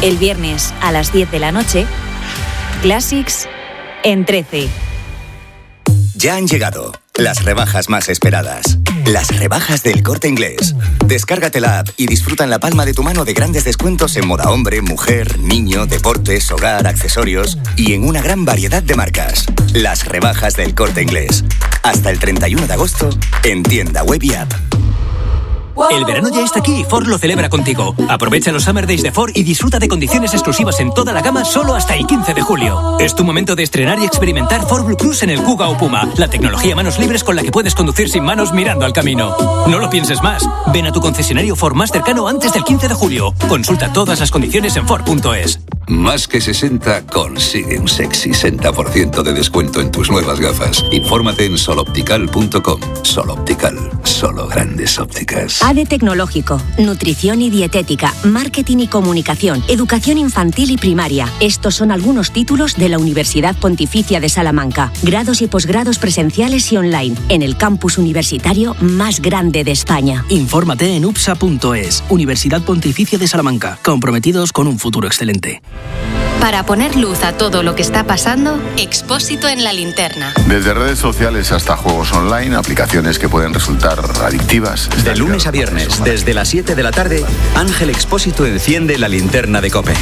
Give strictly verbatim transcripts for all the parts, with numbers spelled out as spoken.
El viernes a las diez de la noche, Classics en trece. Ya han llegado las rebajas más esperadas. Las rebajas del Corte Inglés. Descárgate la app y disfruta en la palma de tu mano de grandes descuentos en moda hombre, mujer, niño, deportes, hogar, accesorios y en una gran variedad de marcas. Las rebajas del Corte Inglés. Hasta el treinta y uno de agosto en tienda web y app. El verano ya está aquí y Ford lo celebra contigo. Aprovecha los Summer Days de Ford y disfruta de condiciones exclusivas en toda la gama solo hasta el quince de julio. Es tu momento de estrenar y experimentar Ford Blue Cruise en el Kuga o Puma, la tecnología manos libres con la que puedes conducir sin manos mirando al camino. No lo pienses más. Ven a tu concesionario Ford más cercano antes del quince de julio. Consulta todas las condiciones en Ford punto es. Más que sesenta consigue un sexy sesenta por ciento de descuento en tus nuevas gafas. Infórmate en sol optical punto com. Sol Optical, solo grandes ópticas. A D E Tecnológico, nutrición y dietética, marketing y comunicación, educación infantil y primaria. Estos son algunos títulos de la Universidad Pontificia de Salamanca. Grados y posgrados presenciales y online, en el campus universitario más grande de España. Infórmate en upsa punto es. Universidad Pontificia de Salamanca, comprometidos con un futuro excelente. Para poner luz a todo lo que está pasando, Expósito en la linterna. Desde redes sociales hasta juegos online, aplicaciones que pueden resultar adictivas. De lunes a viernes, desde las siete de la tarde, Ángel Expósito enciende la linterna de COPE.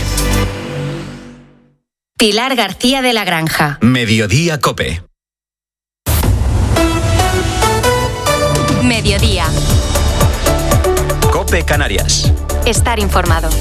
Pilar García de la Granja. Mediodía COPE. Mediodía. COPE Canarias. Estar informado.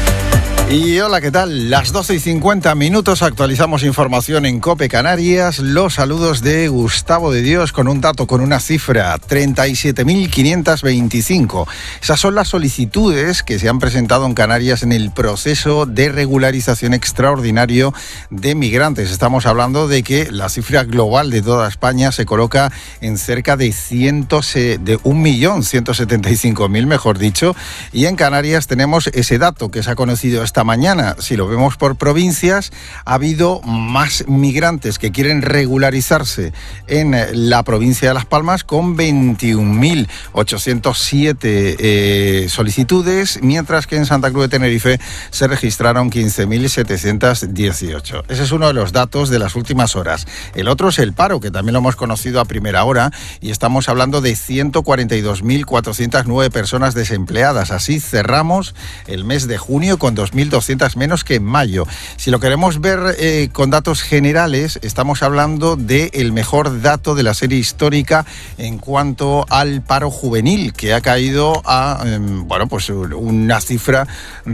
Y hola, ¿qué tal? Las doce y cincuenta minutos, actualizamos información en COPE Canarias. Los saludos de Gustavo de Dios con un dato, con una cifra, treinta y siete mil quinientos veinticinco. Esas son las solicitudes que se han presentado en Canarias en el proceso de regularización extraordinario de migrantes. Estamos hablando de que la cifra global de toda España se coloca en cerca de, ciento, de un millón ciento setenta y cinco mil, mejor dicho, y en Canarias tenemos ese dato que se ha conocido esta mañana. Si lo vemos por provincias, ha habido más migrantes que quieren regularizarse en la provincia de Las Palmas, con veintiún mil ochocientos siete eh, solicitudes, mientras que en Santa Cruz de Tenerife se registraron quince mil setecientos dieciocho. Ese es uno de los datos de las últimas horas. El otro es el paro, que también lo hemos conocido a primera hora, y estamos hablando de ciento cuarenta y dos mil cuatrocientas nueve personas desempleadas. Así cerramos el mes de junio con dos mil doscientas menos que en mayo. Si lo queremos ver eh, con datos generales, estamos hablando del mejor dato de la serie histórica en cuanto al paro juvenil, que ha caído a eh, bueno, pues una cifra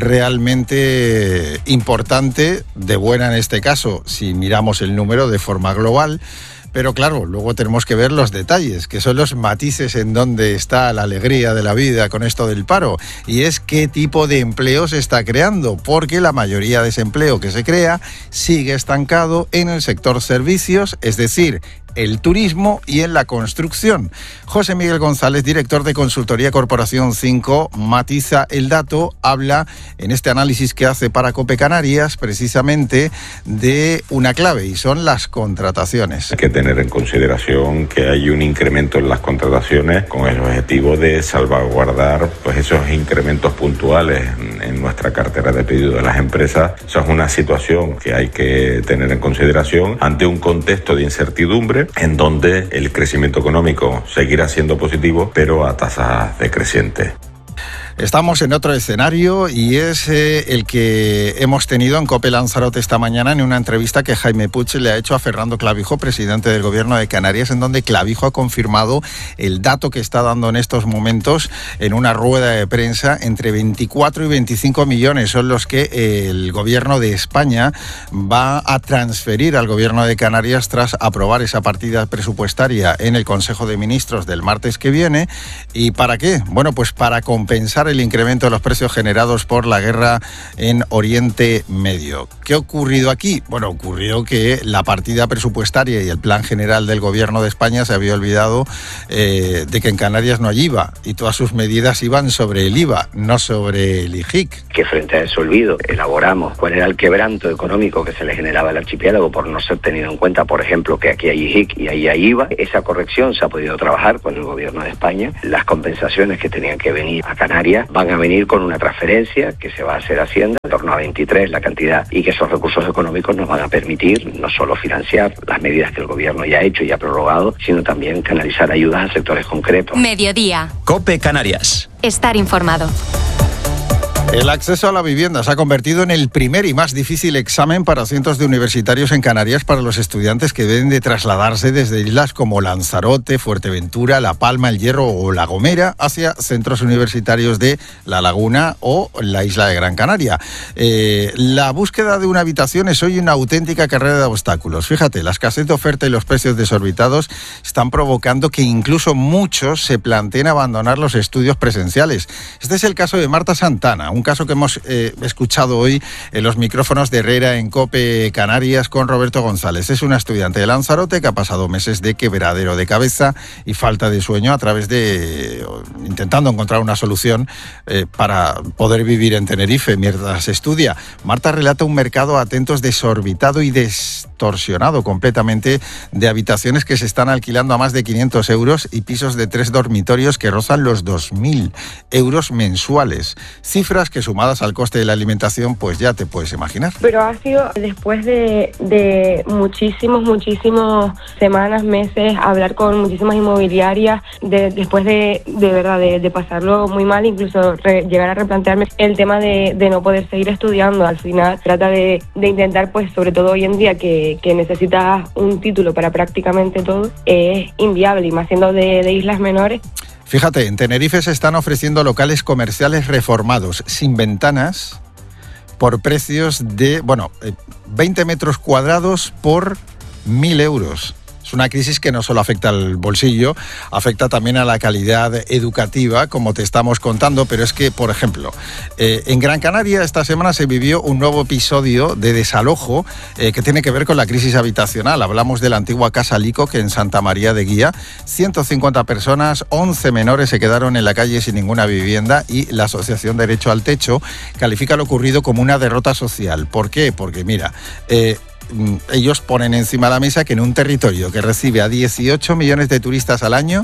realmente importante, de buena en este caso, si miramos el número de forma global. Pero claro, luego tenemos que ver los detalles, que son los matices en donde está la alegría de la vida con esto del paro, y es qué tipo de empleo se está creando, porque la mayoría de ese empleo que se crea sigue estancado en el sector servicios, es decir, el turismo y en la construcción. José Miguel González, director de Consultoría Corporación cinco, matiza el dato, habla en este análisis que hace para COPE Canarias precisamente de una clave, y son las contrataciones. Hay que tener en consideración que hay un incremento en las contrataciones con el objetivo de salvaguardar pues esos incrementos puntuales en, en nuestra cartera de pedido de las empresas. Eso es una situación que hay que tener en consideración ante un contexto de incertidumbre en donde el crecimiento económico seguirá siendo positivo, pero a tasas decrecientes. Estamos en otro escenario, y es eh, el que hemos tenido en COPE Lanzarote esta mañana, en una entrevista que Jaime Puig le ha hecho a Fernando Clavijo, presidente del Gobierno de Canarias, en donde Clavijo ha confirmado el dato que está dando en estos momentos en una rueda de prensa. Entre veinticuatro y veinticinco millones son los que eh, el Gobierno de España va a transferir al Gobierno de Canarias tras aprobar esa partida presupuestaria en el Consejo de Ministros del martes que viene. ¿Y para qué? Bueno, pues para compensar el incremento de los precios generados por la guerra en Oriente Medio. ¿Qué ha ocurrido aquí? Bueno, ocurrió que la partida presupuestaria y el plan general del Gobierno de España se había olvidado eh, de que en Canarias no hay I V A, y todas sus medidas iban sobre el I V A, no sobre el I G I C. Que frente a ese olvido elaboramos cuál era el quebranto económico que se le generaba al archipiélago por no ser tenido en cuenta, por ejemplo, que aquí hay I G I C y ahí hay I V A. Esa corrección se ha podido trabajar con el Gobierno de España. Las compensaciones que tenían que venir a Canarias sanitaria van a venir con una transferencia que se va a hacer a Hacienda, en torno a veintitrés la cantidad, y que esos recursos económicos nos van a permitir no solo financiar las medidas que el gobierno ya ha hecho y ha prorrogado, sino también canalizar ayudas a sectores concretos. Mediodía. COPE Canarias. Estar informado. El acceso a la vivienda se ha convertido en el primer y más difícil examen para cientos de universitarios en Canarias para los estudiantes que deben de trasladarse desde islas como Lanzarote, Fuerteventura, La Palma, El Hierro o La Gomera hacia centros universitarios de La Laguna o la isla de Gran Canaria. Eh, la búsqueda de una habitación es hoy una auténtica carrera de obstáculos. Fíjate, la escasez de oferta y los precios desorbitados están provocando que incluso muchos se planteen abandonar los estudios presenciales. Este es el caso de Marta Santana, un caso que hemos eh, escuchado hoy en los micrófonos de Herrera en COPE Canarias con Roberto González. Es una estudiante de Lanzarote que ha pasado meses de quebradero de cabeza y falta de sueño a través de intentando encontrar una solución eh, para poder vivir en Tenerife mientras estudia. Marta relata un mercado a atentos desorbitado y distorsionado completamente de habitaciones que se están alquilando a más de quinientos euros y pisos de tres dormitorios que rozan los dos mil euros mensuales. Cifras que sumadas al coste de la alimentación, pues ya te puedes imaginar. Pero ha sido después de, de muchísimos, muchísimos semanas, meses, hablar con muchísimas inmobiliarias, de, después de, de verdad, de, de pasarlo muy mal, incluso re, llegar a replantearme el tema de, de no poder seguir estudiando. Al final trata de, de intentar, pues sobre todo hoy en día, que, que necesitas un título para prácticamente todo, es inviable, y más siendo de, de islas menores. Fíjate, en Tenerife se están ofreciendo locales comerciales reformados, sin ventanas, por precios de, bueno, veinte metros cuadrados por mil euros. Es una crisis que no solo afecta al bolsillo, afecta también a la calidad educativa, como te estamos contando, pero es que, por ejemplo, eh, en Gran Canaria esta semana se vivió un nuevo episodio de desalojo eh, que tiene que ver con la crisis habitacional. Hablamos de la antigua Casa Lico, que en Santa María de Guía, ciento cincuenta personas, once menores se quedaron en la calle sin ninguna vivienda, y la Asociación Derecho al Techo califica lo ocurrido como una derrota social. ¿Por qué? Porque, mira, eh, ellos ponen encima de la mesa que en un territorio que recibe a dieciocho millones de turistas al año,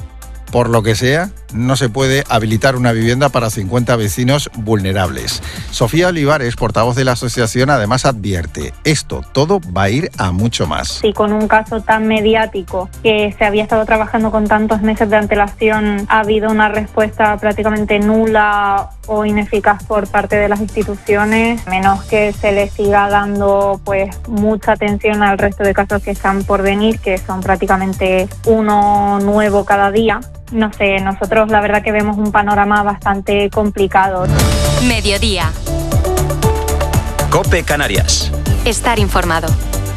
por lo que sea, no se puede habilitar una vivienda para cincuenta vecinos vulnerables. Sofía Olivares, portavoz de la asociación, además advierte, esto todo va a ir a mucho más. Sí, con un caso tan mediático que se había estado trabajando con tantos meses de antelación, ha habido una respuesta prácticamente nula o ineficaz por parte de las instituciones, menos que se le siga dando pues mucha atención al resto de casos que están por venir, que son prácticamente uno nuevo cada día. No sé, nosotros la verdad que vemos un panorama bastante complicado. Mediodía. COPE Canarias. Estar informado.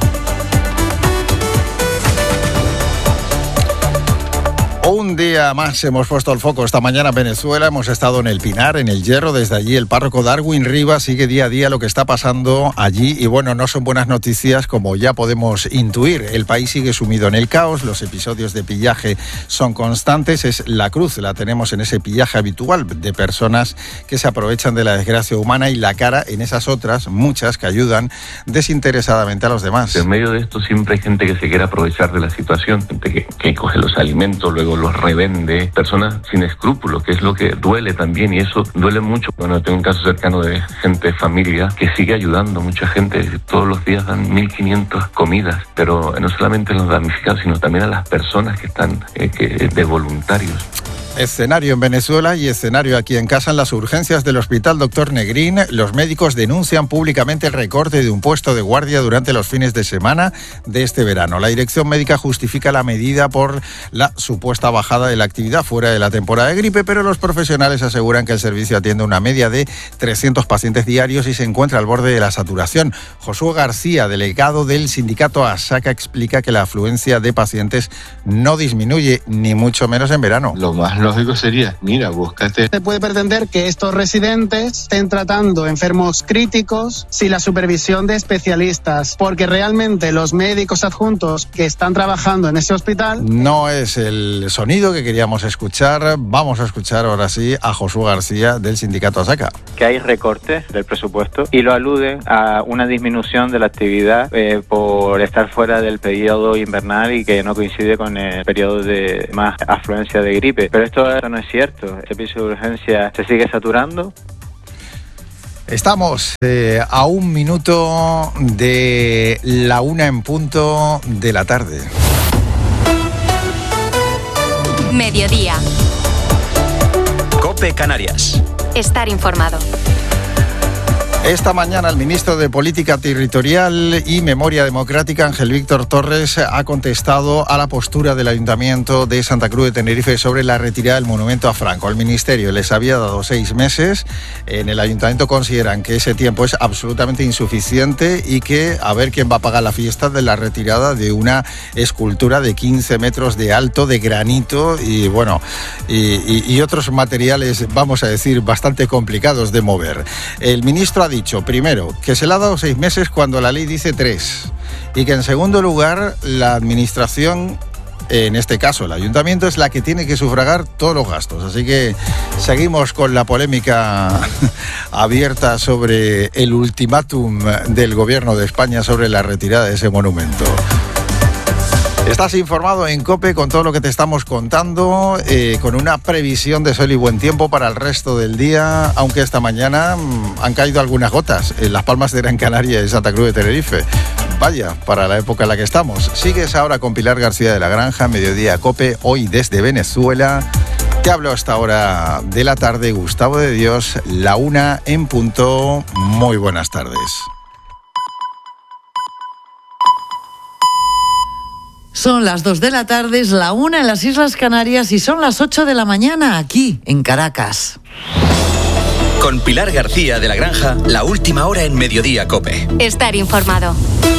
Un día más hemos puesto el foco esta mañana en Venezuela, hemos estado en El Pinar, en El Hierro, desde allí el párroco Darwin Rivas sigue día a día lo que está pasando allí y bueno, no son buenas noticias como ya podemos intuir. El país sigue sumido en el caos, los episodios de pillaje son constantes, es la cruz, la tenemos en ese pillaje habitual de personas que se aprovechan de la desgracia humana y la cara en esas otras, muchas que ayudan desinteresadamente a los demás. En medio de esto siempre hay gente que se quiere aprovechar de la situación, gente que, que coge los alimentos, luego los revende, personas sin escrúpulos, que es lo que duele también, y eso duele mucho. Bueno, tengo un caso cercano de gente, familia, que sigue ayudando, mucha gente, todos los días dan mil quinientas comidas, pero no solamente a los damnificados, sino también a las personas que están eh, que, de voluntarios. Escenario en Venezuela y escenario aquí en casa en las urgencias del Hospital Doctor Negrín. Los médicos denuncian públicamente el recorte de un puesto de guardia durante los fines de semana de este verano. La dirección médica justifica la medida por la supuesta bajada de la actividad fuera de la temporada de gripe, pero los profesionales aseguran que el servicio atiende una media de trescientos pacientes diarios y se encuentra al borde de la saturación. Josué García, delegado del sindicato ASACA, explica que la afluencia de pacientes no disminuye, ni mucho menos en verano. Lo más lógico sería, mira, búscate. Se puede pretender que estos residentes estén tratando enfermos críticos sin la supervisión de especialistas, porque realmente los médicos adjuntos que están trabajando en ese hospital... No es el sonido que queríamos escuchar. Vamos a escuchar ahora sí a Josué García del sindicato ASACA. Que hay recortes del presupuesto y lo aluden a una disminución de la actividad eh, por estar fuera del periodo invernal y que no coincide con el periodo de más afluencia de gripe. Pero esto no es cierto. Este piso de urgencia se sigue saturando. Estamos eh, a un minuto de la una en punto de la tarde. Mediodía. COPE Canarias. Estar informado. Esta mañana el ministro de Política Territorial y Memoria Democrática, Ángel Víctor Torres, ha contestado a la postura del Ayuntamiento de Santa Cruz de Tenerife sobre la retirada del monumento a Franco. El Ministerio les había dado seis meses. En el Ayuntamiento consideran que ese tiempo es absolutamente insuficiente y que a ver quién va a pagar la fiesta de la retirada de una escultura de quince metros de alto, de granito y, bueno, y, y, y otros materiales, vamos a decir, bastante complicados de mover. El ministro ha dicho, primero, que se le ha dado seis meses cuando la ley dice tres, y que en segundo lugar la administración, en este caso el ayuntamiento, es la que tiene que sufragar todos los gastos. Así que seguimos con la polémica abierta sobre el ultimátum del gobierno de España sobre la retirada de ese monumento. Estás informado en COPE con todo lo que te estamos contando, eh, con una previsión de sol y buen tiempo para el resto del día, aunque esta mañana mmm, han caído algunas gotas en Las Palmas de Gran Canaria y Santa Cruz de Tenerife. Vaya, para la época en la que estamos. Sigues ahora con Pilar García de la Granja, Mediodía COPE, hoy desde Venezuela. Te hablo hasta hora de la tarde, Gustavo de Dios, la una en punto. Muy buenas tardes. Son las dos de la tarde, es la una en las Islas Canarias y son las ocho de la mañana aquí, en Caracas. Con Pilar García de la Granja, la última hora en Mediodía COPE. Estar informado.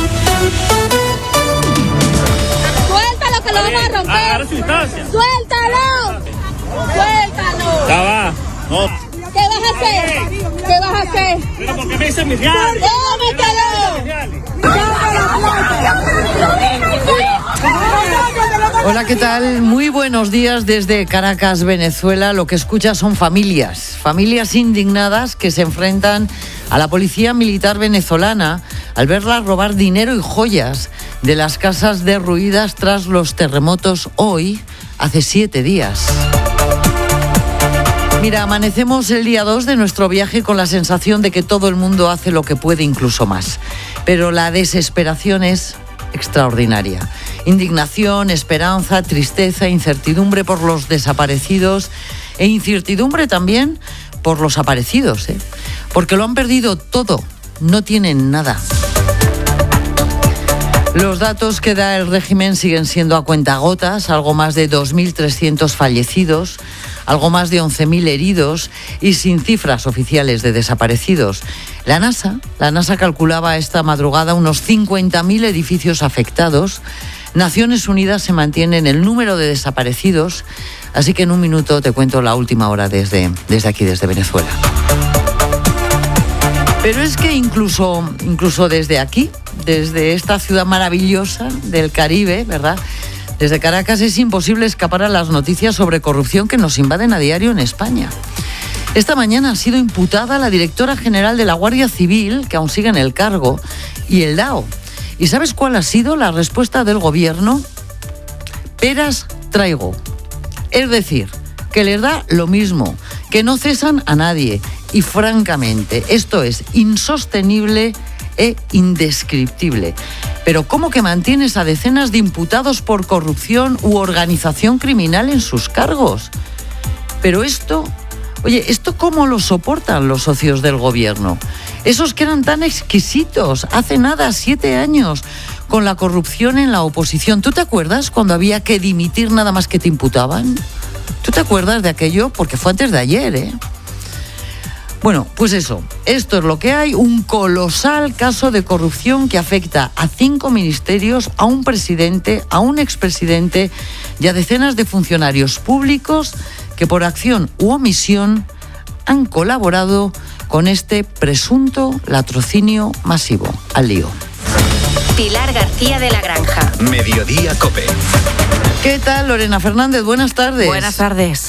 ¡Suéltalo que lo vamos a romper! ¡Agarra su distancia! ¡Suéltalo! ¡Suéltalo! Ya va. No. ¿Qué vas a hacer? ¿Qué vas a hacer? Pero porque me dicen mis reales. ¡Cómetelo! Hola, ¿qué tal? Muy buenos días desde Caracas, Venezuela. Lo que escuchas son familias, familias indignadas que se enfrentan a la policía militar venezolana al verla robar dinero y joyas de las casas derruidas tras los terremotos hoy, hace siete días. Mira, amanecemos el día dos de nuestro viaje con la sensación de que todo el mundo hace lo que puede, incluso más. Pero la desesperación es extraordinaria. Indignación, esperanza, tristeza, incertidumbre por los desaparecidos e incertidumbre también por los aparecidos, ¿eh? Porque lo han perdido todo, no tienen nada. Los datos que da el régimen siguen siendo a cuentagotas, algo más de dos mil trescientos fallecidos, algo más de once mil heridos y sin cifras oficiales de desaparecidos. La NASA, la NASA calculaba esta madrugada unos cincuenta mil edificios afectados. Naciones Unidas se mantiene en el número de desaparecidos, así que en un minuto te cuento la última hora desde, desde aquí, desde Venezuela. Pero es que incluso, incluso desde aquí, desde esta ciudad maravillosa del Caribe, ¿verdad?, desde Caracas es imposible escapar a las noticias sobre corrupción que nos invaden a diario en España. Esta mañana ha sido imputada la directora general de la Guardia Civil, que aún sigue en el cargo, y el D A O. ¿Y sabes cuál ha sido la respuesta del gobierno? Peras traigo. Es decir, que les da lo mismo, que no cesan a nadie. Y francamente, esto es insostenible e indescriptible. Pero ¿cómo que mantienes a decenas de imputados por corrupción u organización criminal en sus cargos? Pero esto, oye, ¿esto cómo lo soportan los socios del gobierno? Esos que eran tan exquisitos hace nada, siete años, con la corrupción en la oposición. ¿Tú te acuerdas cuando había que dimitir nada más que te imputaban? ¿Tú te acuerdas de aquello? Porque fue antes de ayer, ¿eh? Bueno, pues eso, esto es lo que hay, un colosal caso de corrupción que afecta a cinco ministerios, a un presidente, a un expresidente y a decenas de funcionarios públicos que por acción u omisión han colaborado con este presunto latrocinio masivo. Al lío. Pilar García de la Granja. Mediodía COPE. ¿Qué tal, Lorena Fernández? Buenas tardes. Buenas tardes.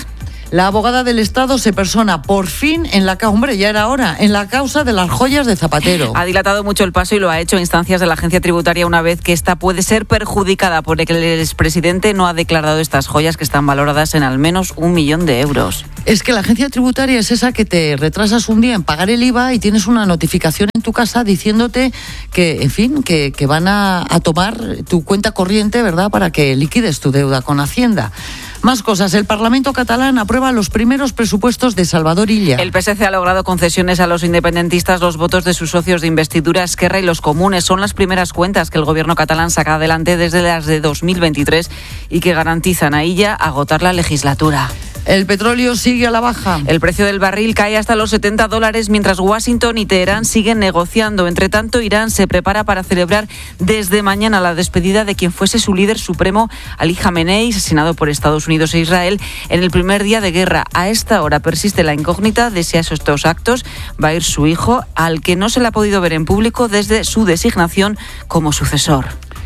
La abogada del Estado se persona por fin en la causa, hombre, ya era hora, en la causa de las joyas de Zapatero. Ha dilatado mucho el paso y lo ha hecho a instancias de la agencia tributaria una vez que esta puede ser perjudicada por el que el expresidente no ha declarado estas joyas que están valoradas en al menos un millón de euros. Es que la agencia tributaria es esa que te retrasas un día en pagar el I V A y tienes una notificación en tu casa diciéndote que, en fin, que, que van a, a tomar tu cuenta corriente, ¿verdad?, para que liquides tu deuda con Hacienda. Más cosas. El Parlamento catalán aprueba los primeros presupuestos de Salvador Illa. El P S C ha logrado concesiones a los independentistas. Los votos de sus socios de investidura, Esquerra y los comunes, son las primeras cuentas que el gobierno catalán saca adelante desde las de dos mil veintitrés y que garantizan a Illa agotar la legislatura. El petróleo sigue a la baja. El precio del barril cae hasta los setenta dólares mientras Washington y Teherán siguen negociando. Entre tanto, Irán se prepara para celebrar desde mañana la despedida de quien fuese su líder supremo, Ali Jamenei, asesinado por Estados Unidos e Israel en el primer día de guerra. A esta hora persiste la incógnita de si a estos actos va a ir su hijo, al que no se le ha podido ver en público desde su designación como sucesor.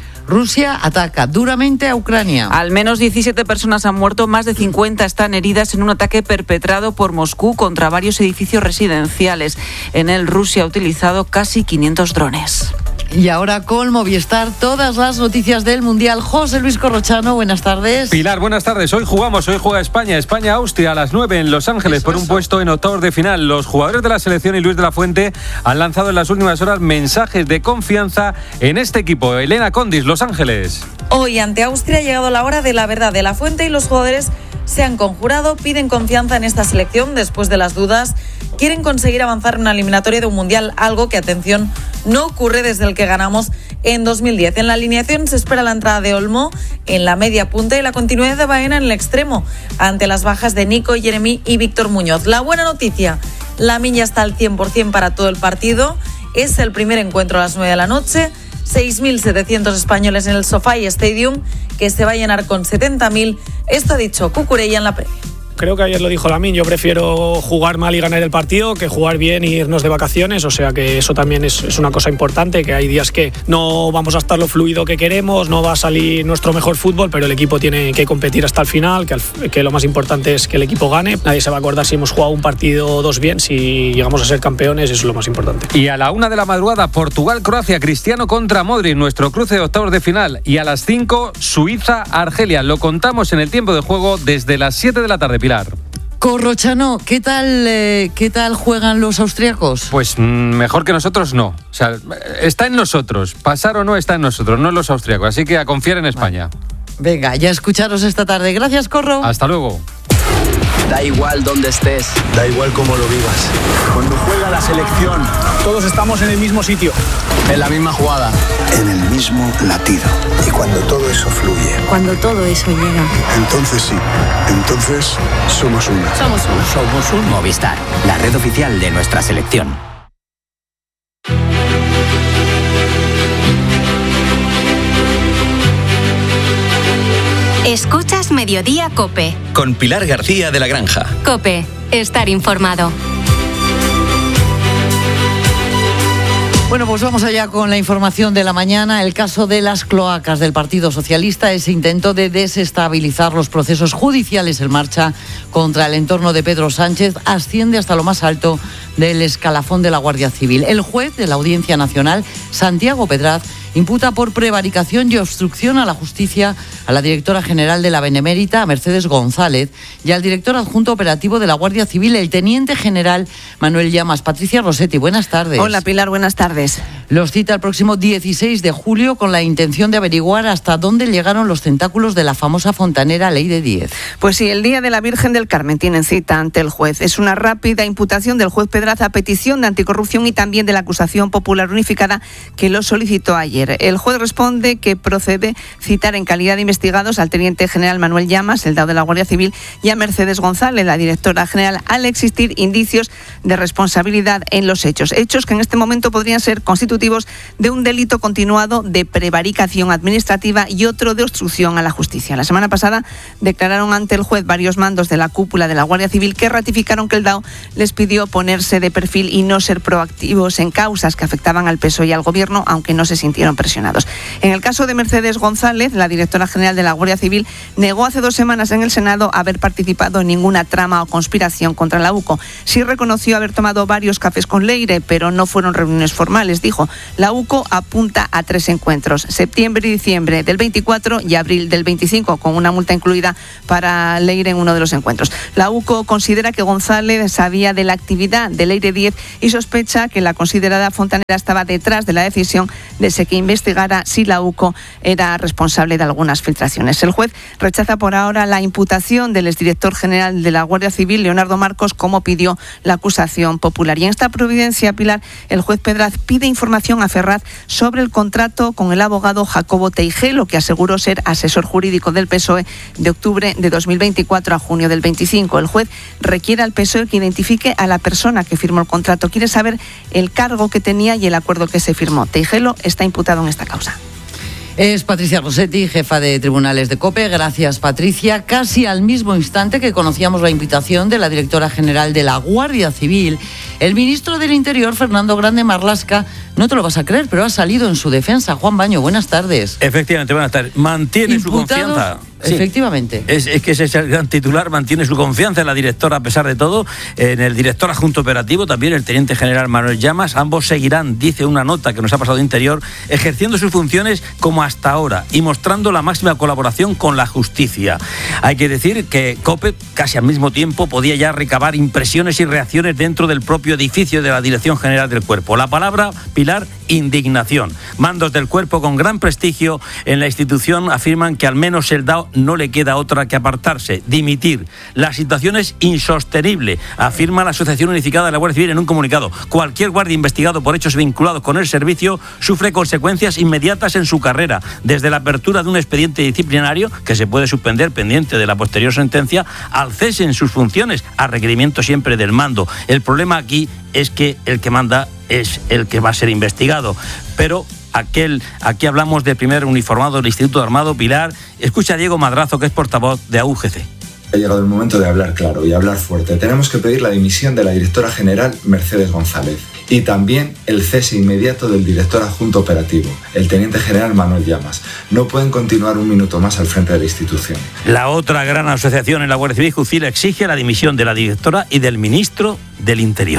Rusia ataca duramente a Ucrania. Al menos diecisiete personas han muerto, más de cincuenta están heridas en un ataque perpetrado por Moscú contra varios edificios residenciales. En él, Rusia ha utilizado casi quinientos drones. Y ahora con Movistar, todas las noticias del Mundial. José Luis Corrochano, buenas tardes. Pilar, buenas tardes. Hoy jugamos, hoy juega España, España-Austria a las nueve en Los Ángeles por un puesto en octavos de final. Los jugadores de la selección y Luis de la Fuente han lanzado en las últimas horas mensajes de confianza en este equipo. Elena Condis, Los Ángeles. Hoy ante Austria ha llegado la hora de la verdad. De la Fuente y los jugadores se han conjurado, piden confianza en esta selección después de las dudas. Quieren conseguir avanzar en una eliminatoria de un mundial, algo que, atención, no ocurre desde el que ganamos en dos mil diez. En la alineación se espera la entrada de Olmo en la media punta y la continuidad de Baena en el extremo, ante las bajas de Nico, Jeremy y Víctor Muñoz. La buena noticia, Lamine ya está al cien por ciento para todo el partido. Es el primer encuentro a las nueve de la noche. seis mil setecientos españoles en el SoFi Stadium, que se va a llenar con setenta mil. Esto ha dicho Cucurella en la previa. Creo que ayer lo dijo Lamine, yo prefiero jugar mal y ganar el partido que jugar bien y irnos de vacaciones, o sea que eso también es, es una cosa importante, que hay días que no vamos a estar lo fluido que queremos, no va a salir nuestro mejor fútbol, pero el equipo tiene que competir hasta el final, que, al, que lo más importante es que el equipo gane. Nadie se va a acordar si hemos jugado un partido o dos bien, si llegamos a ser campeones, eso es lo más importante. Y a la una de la madrugada, Portugal-Croacia, Cristiano contra Modric, nuestro cruce de octavos de final. Y a las cinco, Suiza-Argelia. Lo contamos en el tiempo de juego desde las siete de la tarde, Pilar. Corrochano, ¿qué tal, eh, ¿qué tal juegan los austriacos? Pues mmm, mejor que nosotros no. O sea, está en nosotros. Pasar o no está en nosotros, no en los austriacos. Así que a confiar en España. Venga, ya escucharos esta tarde. Gracias, Corro. Hasta luego. Da igual donde estés, da igual cómo lo vivas. Cuando juega la selección, todos estamos en el mismo sitio, en la misma jugada, en el mismo latido. Y cuando todo eso fluye, cuando todo eso llega, entonces sí, entonces somos uno. Somos uno. Somos un Movistar, la red oficial de nuestra selección. Escuchas Mediodía COPE. Con Pilar García de la Granja. COPE, estar informado. Bueno, pues vamos allá con la información de la mañana. El caso de las cloacas del Partido Socialista, ese intento de desestabilizar los procesos judiciales en marcha contra el entorno de Pedro Sánchez, asciende hasta lo más alto del escalafón de la Guardia Civil. El juez de la Audiencia Nacional, Santiago Pedraz, imputa por prevaricación y obstrucción a la justicia a la directora general de la Benemérita, Mercedes González, y al director adjunto operativo de la Guardia Civil, el teniente general Manuel Llamas. Patricia Rossetti, buenas tardes. Hola, Pilar, buenas tardes. Los cita el próximo dieciséis de julio con la intención de averiguar hasta dónde llegaron los tentáculos de la famosa fontanera Ley de diez. Pues sí, el día de la Virgen del Carmen tienen cita ante el juez. Es una rápida imputación del juez Pedraz a petición de anticorrupción y también de la acusación popular unificada que lo solicitó ayer. El juez responde que procede citar en calidad de investigados al teniente general Manuel Llamas, el dado de la Guardia Civil, y a Mercedes González, la directora general, al existir indicios de responsabilidad en los hechos. Hechos que en este momento podrían ser constitutivos constitutivos de un delito continuado de prevaricación administrativa y otro de obstrucción a la justicia. La semana pasada declararon ante el juez varios mandos de la cúpula de la Guardia Civil que ratificaron que el D A O les pidió ponerse de perfil y no ser proactivos en causas que afectaban al P S O E y al Gobierno, aunque no se sintieron presionados. En el caso de Mercedes González, la directora general de la Guardia Civil negó hace dos semanas en el Senado haber participado en ninguna trama o conspiración contra la UCO. Sí reconoció haber tomado varios cafés con Leire, pero no fueron reuniones formales, dijo. La UCO apunta a tres encuentros, septiembre y diciembre del veinticuatro y abril del veinticinco, con una multa incluida para Leire en uno de los encuentros. La UCO considera que González sabía de la actividad de Leire diez y sospecha que la considerada fontanera estaba detrás de la decisión de que investigara si la UCO era responsable de algunas filtraciones. El juez rechaza por ahora la imputación del exdirector general de la Guardia Civil, Leonardo Marcos, como pidió la acusación popular. Y en esta providencia, Pilar, el juez Pedraz pide información a Ferraz sobre el contrato con el abogado Jacobo Teijelo, que aseguró ser asesor jurídico del P S O E de octubre de dos mil veinticuatro a junio del veinticinco. El juez requiere al P S O E que identifique a la persona que firmó el contrato. Quiere saber el cargo que tenía y el acuerdo que se firmó. Teijelo está imputado en esta causa. Es Patricia Rossetti, jefa de tribunales de COPE. Gracias, Patricia. Casi al mismo instante que conocíamos la invitación de la directora general de la Guardia Civil, el ministro del Interior, Fernando Grande Marlaska, no te lo vas a creer, pero ha salido en su defensa. Juan Baño, buenas tardes. Efectivamente, buenas tardes. Mantiene Imputados, su confianza. Sí. Efectivamente. Es, es que ese es el gran titular, mantiene su confianza en la directora a pesar de todo, en el director adjunto operativo, también el teniente general Manuel Llamas. Ambos seguirán, dice una nota que nos ha pasado de Interior, ejerciendo sus funciones como hasta ahora y mostrando la máxima colaboración con la justicia. Hay que decir que COPE, casi al mismo tiempo, podía ya recabar impresiones y reacciones dentro del propio edificio de la Dirección General del Cuerpo. La palabra, Pilar, indignación. Mandos del cuerpo con gran prestigio en la institución afirman que al menos el D A O no le queda otra que apartarse, dimitir. La situación es insostenible, afirma la Asociación Unificada de la Guardia Civil en un comunicado. Cualquier guardia investigado por hechos vinculados con el servicio sufre consecuencias inmediatas en su carrera, desde la apertura de un expediente disciplinario, que se puede suspender pendiente de la posterior sentencia, al cese en sus funciones, a requerimiento siempre del mando. El problema aquí es que el que manda es el que va a ser investigado. Pero aquel, aquí hablamos del primer uniformado del Instituto Armado, Pilar. Escucha a Diego Madrazo, que es portavoz de A U G C. Ha llegado el momento de hablar claro y hablar fuerte. Tenemos que pedir la dimisión de la directora general Mercedes González y también el cese inmediato del director adjunto operativo, el teniente general Manuel Llamas. No pueden continuar un minuto más al frente de la institución. La otra gran asociación en la Guardia Civil, Jucil, exige la dimisión de la directora y del ministro del Interior.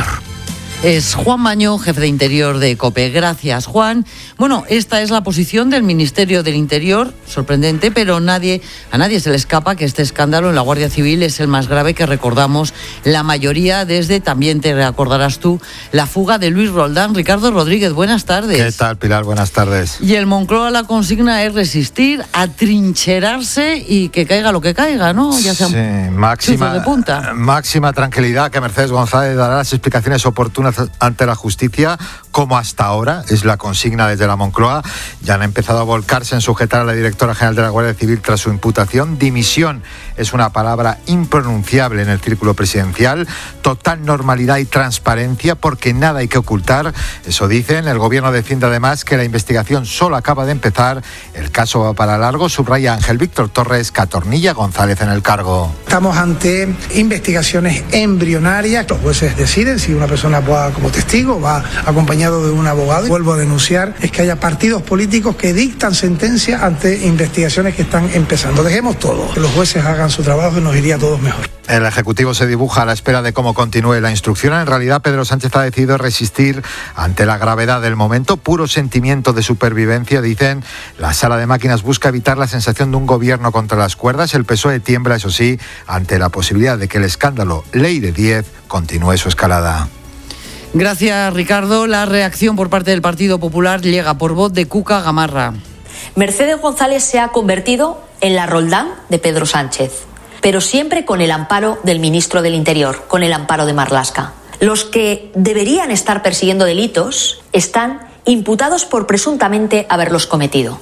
Es Juan Baño, jefe de Interior de COPE. Gracias, Juan. Bueno, esta es la posición del Ministerio del Interior, sorprendente, pero nadie, a nadie se le escapa que este escándalo en la Guardia Civil es el más grave que recordamos la mayoría desde, también te recordarás tú, la fuga de Luis Roldán. Ricardo Rodríguez, buenas tardes. ¿Qué tal, Pilar? Buenas tardes. Y el Moncloa, la consigna es resistir, atrincherarse y que caiga lo que caiga, ¿no? Ya sea sí, máxima, de punta. máxima tranquilidad, que Mercedes González dará las explicaciones oportunas ante la justicia, como hasta ahora, es la consigna desde la Moncloa. Ya han empezado a volcarse en sujetar a la directora general de la Guardia Civil tras su imputación. Dimisión es una palabra impronunciable en el círculo presidencial. Total normalidad y transparencia, porque nada hay que ocultar. Eso dicen. El gobierno defiende además que la investigación solo acaba de empezar. El caso va para largo, subraya Ángel Víctor Torres, que atornilla González en el cargo. Estamos ante investigaciones embrionarias. Los jueces deciden si una persona va como testigo, va acompañado de un abogado. Vuelvo a denunciar es que haya partidos políticos que dictan sentencia ante investigaciones que están empezando. Dejemos todo, que los jueces hagan su trabajo y nos iría a todos mejor. El Ejecutivo se dibuja a la espera de cómo continúe la instrucción. En realidad, Pedro Sánchez ha decidido resistir ante la gravedad del momento. Puro sentimiento de supervivencia, dicen. La sala de máquinas busca evitar la sensación de un gobierno contra las cuerdas. El P S O E tiembla, eso sí, ante la posibilidad de que el escándalo Leire diez continúe su escalada. Gracias, Ricardo. La reacción por parte del Partido Popular llega por voz de Cuca Gamarra. Mercedes González se ha convertido en la Roldán de Pedro Sánchez, pero siempre con el amparo del ministro del Interior, con el amparo de Marlaska. Los que deberían estar persiguiendo delitos están imputados por presuntamente haberlos cometido.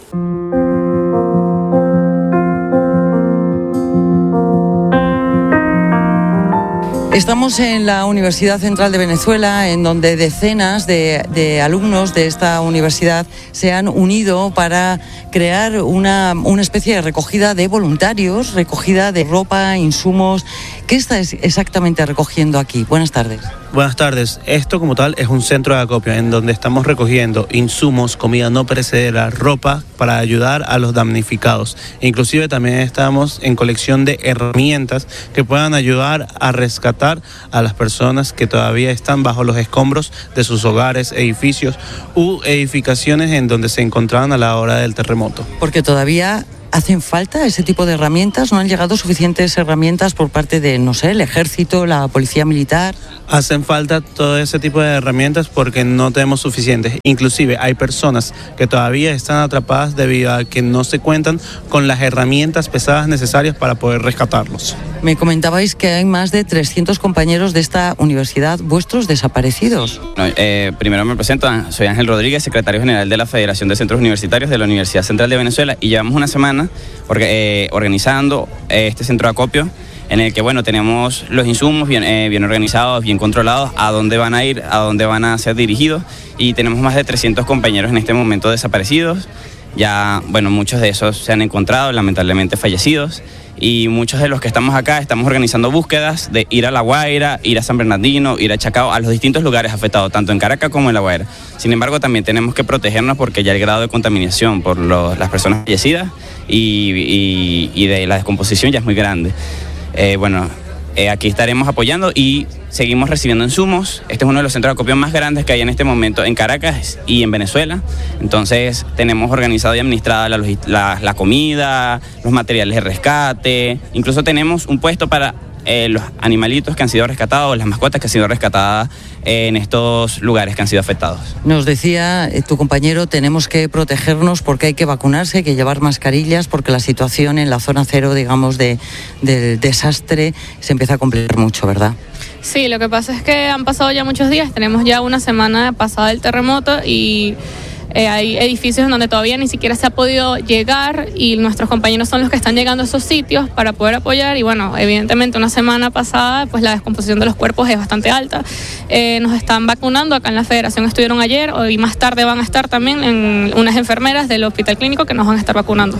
Estamos en la Universidad Central de Venezuela, en donde decenas de, de alumnos de esta universidad se han unido para crear una, una especie de recogida de voluntarios, recogida de ropa, insumos. ¿Qué está exactamente recogiendo aquí? Buenas tardes. Buenas tardes. Esto como tal es un centro de acopio en donde estamos recogiendo insumos, comida no perecedera, ropa para ayudar a los damnificados. Inclusive también estamos en colección de herramientas que puedan ayudar a rescatar a las personas que todavía están bajo los escombros de sus hogares, edificios u edificaciones en donde se encontraban a la hora del terremoto. Porque todavía ¿hacen falta ese tipo de herramientas? ¿No han llegado suficientes herramientas por parte de, no sé, el ejército, la policía militar? Hacen falta todo ese tipo de herramientas porque no tenemos suficientes. Inclusive hay personas que todavía están atrapadas debido a que no se cuentan con las herramientas pesadas necesarias para poder rescatarlos. Me comentabais que hay más de trescientos compañeros de esta universidad vuestros desaparecidos. No, eh, primero me presento, soy Ángel Rodríguez, secretario general de la Federación de Centros Universitarios de la Universidad Central de Venezuela, y llevamos una semana porque, eh, organizando eh, este centro de acopio en el que, bueno, tenemos los insumos bien, eh, bien organizados, bien controlados, a dónde van a ir, a dónde van a ser dirigidos, y tenemos más de trescientos compañeros en este momento desaparecidos. Ya, bueno, muchos de esos se han encontrado, lamentablemente fallecidos, y muchos de los que estamos acá estamos organizando búsquedas de ir a La Guaira, ir a San Bernardino, ir a Chacao, a los distintos lugares afectados, tanto en Caracas como en La Guaira. Sin embargo, también tenemos que protegernos porque ya el grado de contaminación por los, las personas fallecidas y, y, y de la descomposición ya es muy grande. Eh, bueno, eh, aquí estaremos apoyando y seguimos recibiendo insumos. Este es uno de los centros de acopio más grandes que hay en este momento en Caracas y en Venezuela. Entonces tenemos organizado y administrada la, la, la comida, los materiales de rescate. Incluso tenemos un puesto para eh, los animalitos que han sido rescatados, las mascotas que han sido rescatadas en estos lugares que han sido afectados. Nos decía eh, tu compañero, tenemos que protegernos porque hay que vacunarse, hay que llevar mascarillas, porque la situación en la zona cero, digamos, de, del desastre se empieza a complicar mucho, ¿verdad? Sí, lo que pasa es que han pasado ya muchos días, tenemos ya una semana pasada el terremoto y eh, hay edificios en donde todavía ni siquiera se ha podido llegar y nuestros compañeros son los que están llegando a esos sitios para poder apoyar y bueno, evidentemente una semana pasada pues la descomposición de los cuerpos es bastante alta. Eh, nos están vacunando, acá en la Federación estuvieron ayer, hoy más tarde van a estar también en unas enfermeras del Hospital Clínico que nos van a estar vacunando.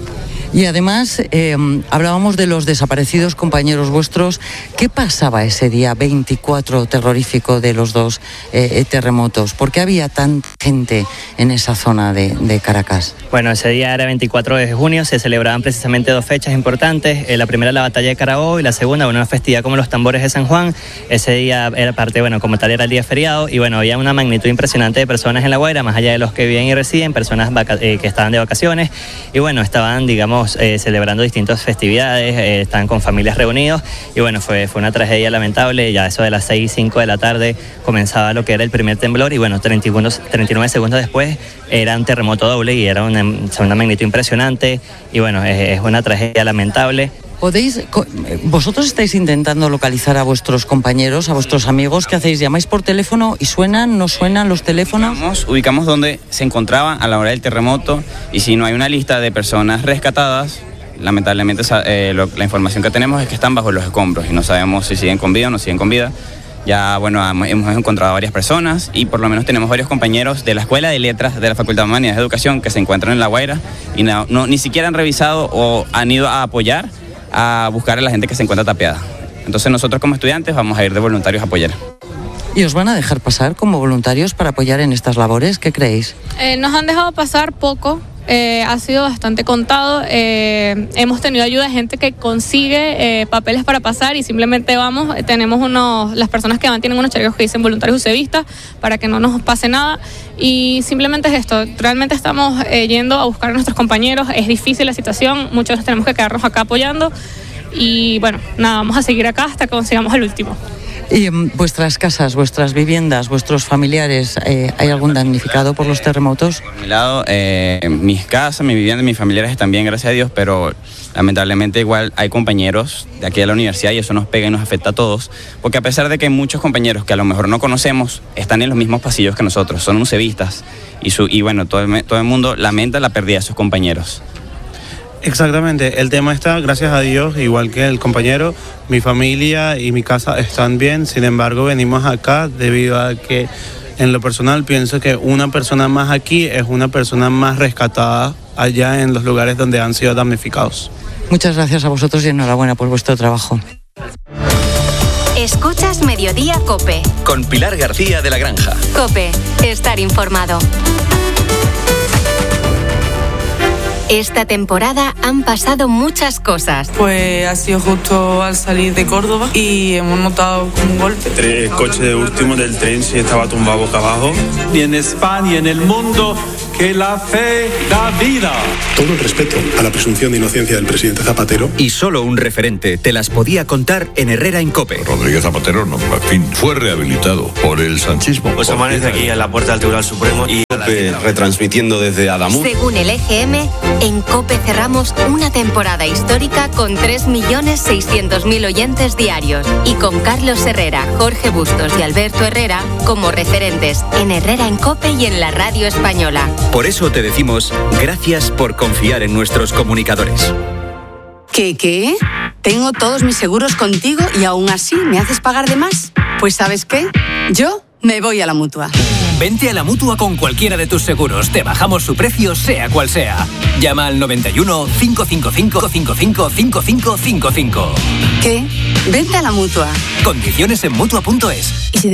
Y además, eh, hablábamos de los desaparecidos compañeros vuestros. ¿Qué pasaba ese día veinticuatro terrorífico de los dos eh, terremotos? ¿Por qué había tanta gente en esa zona de, de Caracas? Bueno, ese día era veinticuatro de junio, se celebraban precisamente dos fechas importantes. Eh, la primera, la batalla de Carabobo, y la segunda, bueno, una festividad como los tambores de San Juan. Ese día era parte, bueno, como tal era el día feriado, y bueno, había una magnitud impresionante de personas en La Guaira, más allá de los que viven y residen, personas vaca- eh, que estaban de vacaciones, y bueno, estaban, digamos, Eh, celebrando distintas festividades, eh, estaban con familias reunidos y bueno, fue, fue una tragedia lamentable. Ya eso de las seis, cinco de la tarde comenzaba lo que era el primer temblor y bueno, treinta y nueve segundos después era un terremoto doble y era una, una magnitud impresionante y bueno, es, es una tragedia lamentable. ¿Podéis, vosotros estáis intentando localizar a vuestros compañeros, a vuestros amigos? ¿Qué hacéis? ¿Llamáis por teléfono y suenan, no suenan los teléfonos? Ubicamos, ubicamos donde se encontraban a la hora del terremoto y si no hay una lista de personas rescatadas, lamentablemente eh, lo, la información que tenemos es que están bajo los escombros y no sabemos si siguen con vida o no siguen con vida. Ya, bueno, hemos encontrado varias personas y por lo menos tenemos varios compañeros de la Escuela de Letras de la Facultad de Humanidades de Educación que se encuentran en La Guaira y no, no, ni siquiera han revisado o han ido a apoyar a buscar a la gente que se encuentra tapiada. Entonces nosotros como estudiantes vamos a ir de voluntarios a apoyar. ¿Y os van a dejar pasar como voluntarios para apoyar en estas labores? ¿Qué creéis? Eh, nos han dejado pasar poco, eh, ha sido bastante contado. Eh, hemos tenido ayuda de gente que consigue eh, papeles para pasar y simplemente vamos, tenemos unos, las personas que van tienen unos chalecos que dicen voluntarios usevistas para que no nos pase nada y simplemente es esto, realmente estamos eh, yendo a buscar a nuestros compañeros, es difícil la situación, muchos tenemos que quedarnos acá apoyando y bueno, nada, vamos a seguir acá hasta que consigamos el último. ¿Y um, vuestras casas, vuestras viviendas, vuestros familiares, eh, hay algún damnificado por los terremotos? Por mi lado, eh, mis casas, mi vivienda, mis familiares están bien, gracias a Dios, pero lamentablemente igual hay compañeros de aquí de la universidad y eso nos pega y nos afecta a todos, porque a pesar de que muchos compañeros que a lo mejor no conocemos están en los mismos pasillos que nosotros, son usevistas y, su, y bueno, todo el, todo el mundo lamenta la pérdida de sus compañeros. Exactamente, el tema está, gracias a Dios, igual que el compañero, mi familia y mi casa están bien, sin embargo venimos acá debido a que en lo personal pienso que una persona más aquí es una persona más rescatada allá en los lugares donde han sido damnificados. Muchas gracias a vosotros y enhorabuena por vuestro trabajo. Escuchas Mediodía COPE. Con Pilar García de la Granja. COPE, estar informado. Esta temporada han pasado muchas cosas. Pues ha sido justo al salir de Córdoba y hemos notado un golpe. El coche de último del tren sí estaba tumbado boca abajo. Y en España y en el mundo, que la fe da vida. Todo el respeto a la presunción de inocencia del presidente Zapatero. Y solo un referente te las podía contar en Herrera en COPE. Rodríguez Zapatero, no, en fin, fue rehabilitado por el sanchismo. Pues amanece aquí en la puerta del Tribunal Supremo y COPE retransmitiendo desde Adamuz. Según el E G M, en COPE cerramos una temporada histórica con tres millones seiscientos mil oyentes diarios y con Carlos Herrera, Jorge Bustos y Alberto Herrera como referentes en Herrera en COPE y en la radio española. Por eso te decimos gracias por confiar en nuestros comunicadores. ¿Qué, qué? Tengo todos mis seguros contigo y aún así me haces pagar de más. Pues ¿sabes qué? Yo me voy a la Mutua. Vente a la Mutua con cualquiera de tus seguros. Te bajamos su precio, sea cual sea. Llama al noventa y uno, cinco cinco cinco, cinco cinco cinco cinco cinco cinco. ¿Qué? Vente a la Mutua. Condiciones en Mutua punto es. ¿Y si